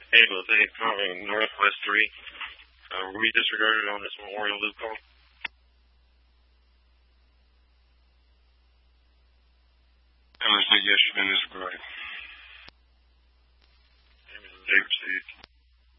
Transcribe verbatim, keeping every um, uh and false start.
Ambulance eight calling Northwest three. Uh, were we disregarded on this Memorial Loop call? I was like, yes, you've been disregarded. Ambulance eight received.